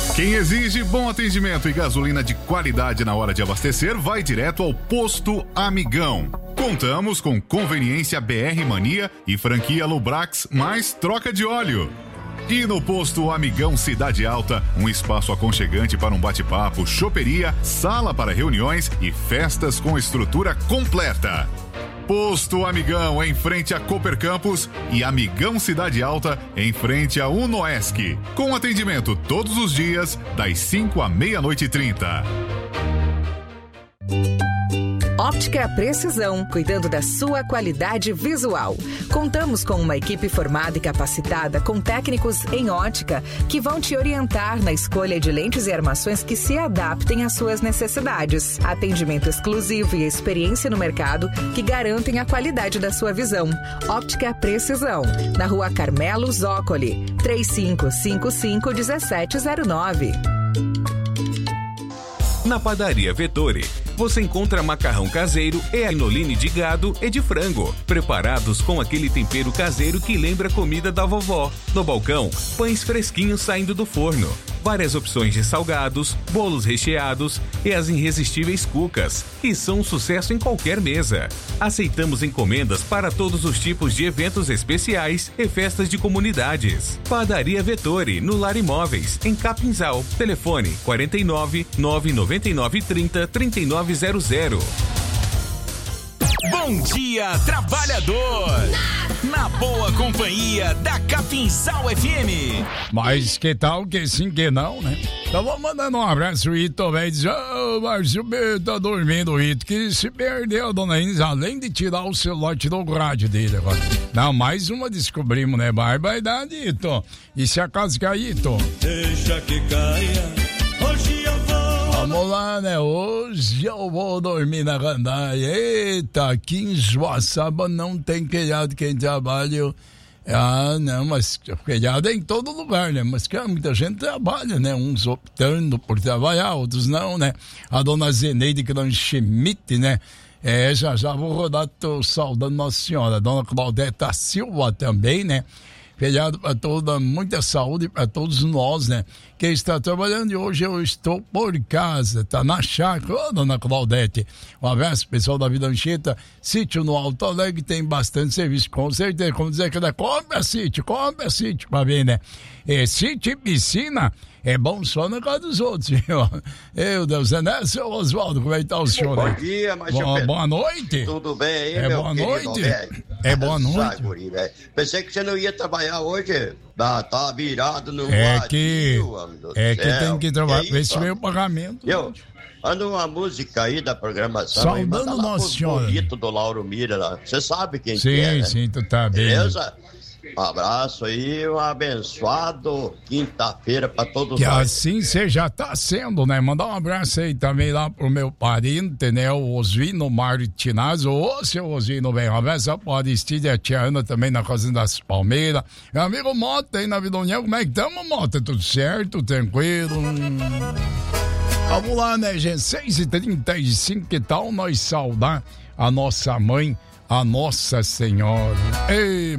Quem exige bom atendimento e gasolina de qualidade na hora de abastecer, vai direto ao Posto Amigão. Contamos com conveniência BR Mania e franquia Lubrax mais troca de óleo. E no Posto Amigão Cidade Alta, um espaço aconchegante para um bate-papo, choperia, sala para reuniões e festas com estrutura completa. Posto Amigão em frente a Cooper Campus e Amigão Cidade Alta em frente a Unoesc. Com atendimento todos os dias, das 5 à meia-noite e 30. Óptica Precisão, cuidando da sua qualidade visual. Contamos com uma equipe formada e capacitada com técnicos em ótica que vão te orientar na escolha de lentes e armações que se adaptem às suas necessidades. Atendimento exclusivo e experiência no mercado que garantem a qualidade da sua visão. Óptica Precisão, na Rua Carmelo Zócoli, 3555-1709. Na Padaria Vettori, você encontra macarrão caseiro e anoline de gado e de frango, preparados com aquele tempero caseiro que lembra a comida da vovó. No balcão, pães fresquinhos saindo do forno, várias opções de salgados, bolos recheados e as irresistíveis cucas, que são um sucesso em qualquer mesa. Aceitamos encomendas para todos os tipos de eventos especiais e festas de comunidades. Padaria Vettori, no Lar Imóveis, em Capinzal. Telefone 49 999 30 3900. Bom dia, trabalhador! Na boa companhia da Capinzal FM. Mas que tal que sim, que não, né? Então vamos mandando um abraço, o Ito, velho. Diz, Márcio B tá dormindo, o Ito, que se perdeu, dona Inês, além de tirar o celular, tirou o grade dele agora. Não, mais uma descobrimos, né? Barbaridade, Ito. E se acaso cair, Ito? Deixa que caia, hoje eu vou. Vamos lá, né? Hoje eu vou dormir na gandaia. Eita, que enjoaçaba, não tem criado quem trabalha. Ah, não, mas feriado é em todo lugar, né? Mas que muita gente trabalha, né? Uns optando por trabalhar, outros não, né? A dona Zeneide Granchemite, né? Já vou rodar, tô saudando Nossa Senhora. A dona Claudeta Silva também, né? Feriado para toda, muita saúde para todos nós, né? Quem está trabalhando, e hoje eu estou por casa, tá na chácara, ô, dona Claudete. Um abraço, pessoal da Vida Anchieta. Sítio no Alto Alegre tem bastante serviço, com certeza. Como dizer que ela compra sítio, para ver, né? Sítio e piscina é bom só na casa dos outros, viu? Meu Deus, né, seu Oswaldo? Como é que tá o senhor? Bom dia, mas boa noite. Tudo bem aí, meu boa noite? Boa noite. Pensei que você não ia trabalhar hoje. Tá virado no que tem que trabalhar. Vê se veio o pagamento. Anda uma música aí da programação. Saudando Nossa Senhora. Bonito do Lauro Mira lá. Você sabe quem sim, que é, né? Sim, tu tá bem. Beleza? Um abraço aí, um abençoado quinta-feira pra todos que nós. Assim você já tá sendo, né? Mandar um abraço aí também lá pro meu parente, né? O Oswino Martinazzo. Ô, seu Oswino, bem, um abraço pro Aristide e a tia Ana também na Fazenda das Palmeiras. Meu amigo Mota aí na Vila União, como é que tamo, Mota? Tudo certo? Tranquilo? Vamos lá, né, gente? 6h35, que tal nós saudar a nossa mãe, a Nossa Senhora? Ei,